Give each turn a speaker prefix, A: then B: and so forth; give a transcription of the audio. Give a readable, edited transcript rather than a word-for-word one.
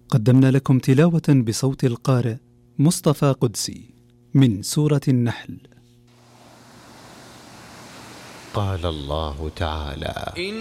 A: قدمنا لكم تلاوة بصوت القارئ مصطفى قدسي من سورة النحل.
B: قال الله تعالى: